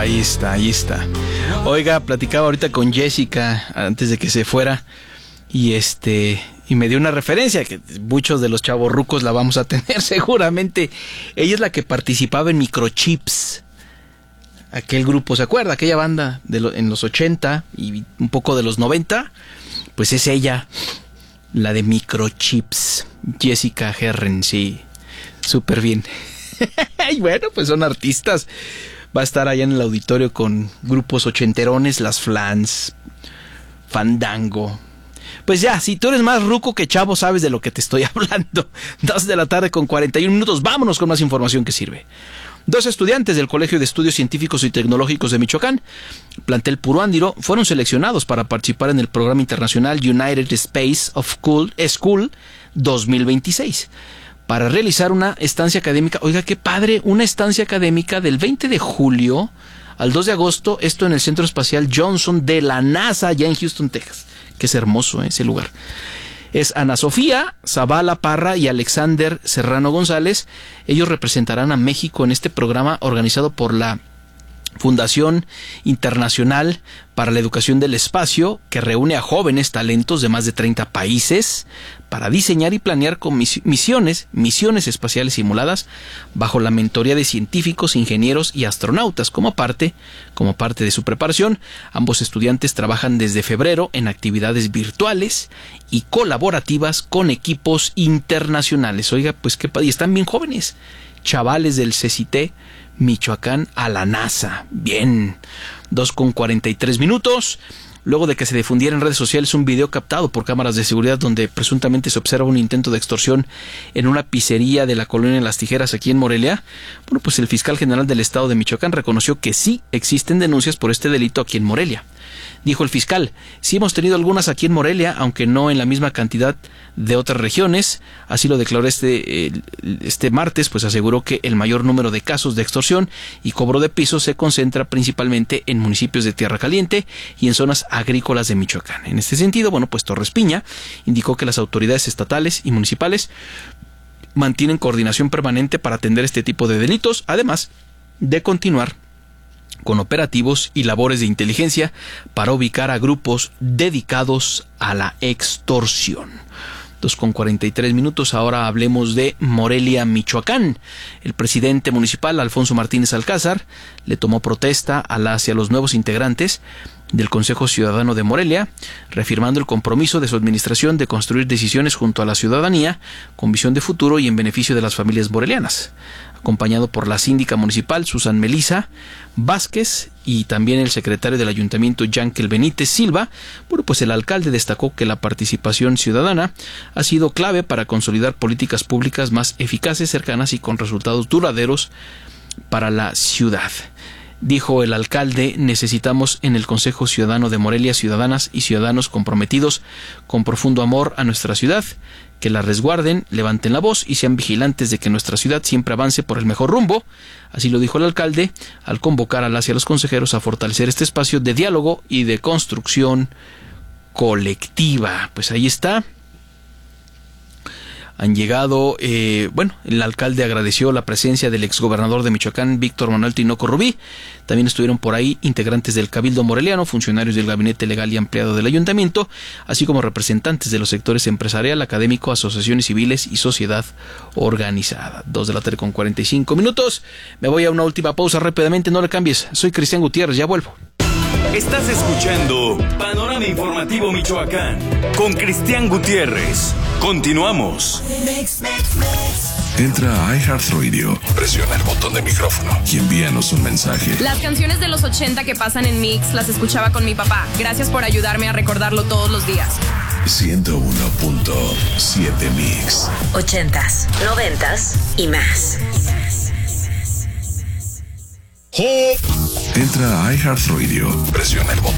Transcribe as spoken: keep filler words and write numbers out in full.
Ahí está, ahí está. Oiga, platicaba ahorita con Jessica antes de que se fuera y este y me dio una referencia que muchos de los chavorrucos la vamos a tener seguramente. Ella es la que participaba en Microchips. Aquel grupo, ¿se acuerda? Aquella banda de lo, en los ochenta y un poco de los noventa. Pues es ella, la de Microchips. Jessica Herren, sí. Súper bien. Y bueno, pues son artistas. Va a estar allá en el auditorio con grupos ochenterones, las Flans, Fandango. Pues ya, si tú eres más ruco que chavo, sabes de lo que te estoy hablando. Dos de la tarde con cuarenta y un minutos. Vámonos con más información que sirve. Dos estudiantes del Colegio de Estudios Científicos y Tecnológicos de Michoacán, plantel Puruándiro, fueron seleccionados para participar en el programa internacional United Space of School, School dos mil veintiséis para realizar una estancia académica. Oiga, qué padre, una estancia académica del veinte de julio al dos de agosto, esto en el Centro Espacial Johnson de la NASA, allá en Houston, Texas. Que es hermoso, ¿eh? Ese lugar. Es Ana Sofía Zavala Parra y Alexander Serrano González. Ellos representarán a México en este programa organizado por la Fundación Internacional para la Educación del Espacio, que reúne a jóvenes talentos de más de treinta países para diseñar y planear con misiones, misiones espaciales simuladas bajo la mentoría de científicos, ingenieros y astronautas. Como parte, como parte de su preparación, ambos estudiantes trabajan desde febrero en actividades virtuales y colaborativas con equipos internacionales. Oiga, pues qué padre, están bien jóvenes, chavales del CECITE Michoacán a la NASA. Bien, dos con cuarenta y tres minutos. Luego de que se difundiera en redes sociales un video captado por cámaras de seguridad donde presuntamente se observa un intento de extorsión en una pizzería de la colonia Las Tijeras aquí en Morelia, bueno, pues el fiscal general del estado de Michoacán reconoció que sí existen denuncias por este delito aquí en Morelia. Dijo el fiscal: sí hemos tenido algunas aquí en Morelia, aunque no en la misma cantidad de otras regiones. Así lo declaró este, este martes, pues aseguró que el mayor número de casos de extorsión y cobro de pisos se concentra principalmente en municipios de Tierra Caliente y en zonas agrícolas de Michoacán. En este sentido, bueno, pues Torres Piña indicó que las autoridades estatales y municipales mantienen coordinación permanente para atender este tipo de delitos, además de continuar con operativos y labores de inteligencia para ubicar a grupos dedicados a la extorsión. dos con cuarenta y tres minutos, ahora hablemos de Morelia, Michoacán. El presidente municipal, Alfonso Martínez Alcázar, le tomó protesta a las y a los nuevos integrantes del Consejo Ciudadano de Morelia, reafirmando el compromiso de su administración de construir decisiones junto a la ciudadanía con visión de futuro y en beneficio de las familias morelianas. Acompañado por la síndica municipal Susan Melisa Vázquez y también el secretario del ayuntamiento Yankel Benítez Silva, bueno, pues el alcalde destacó que la participación ciudadana ha sido clave para consolidar políticas públicas más eficaces, cercanas y con resultados duraderos para la ciudad. Dijo el alcalde: necesitamos en el Consejo Ciudadano de Morelia ciudadanas y ciudadanos comprometidos con profundo amor a nuestra ciudad, que la resguarden, levanten la voz y sean vigilantes de que nuestra ciudad siempre avance por el mejor rumbo. Así lo dijo el alcalde al convocar a las y a los consejeros a fortalecer este espacio de diálogo y de construcción colectiva. Pues ahí está. Han llegado, eh, bueno, el alcalde agradeció la presencia del exgobernador de Michoacán, Víctor Manuel Tinoco Rubí. También estuvieron por ahí integrantes del Cabildo Moreliano, funcionarios del Gabinete Legal y Ampliado del Ayuntamiento, así como representantes de los sectores empresarial, académico, asociaciones civiles y sociedad organizada. Dos de la tarde con cuarenta y cinco minutos. Me voy a una última pausa rápidamente, no le cambies. Soy Cristian Gutiérrez, ya vuelvo. Estás escuchando Panorama Informativo Michoacán con Cristian Gutiérrez. Continuamos. Entra a iHeartRadio, presiona el botón de micrófono y envíanos un mensaje. Las canciones de los ochenta que pasan en Mix las escuchaba con mi papá. Gracias por ayudarme a recordarlo todos los días. ciento uno punto siete Mix. Ochentas, noventas y más. Entra a iHeartRadio, presiona el botón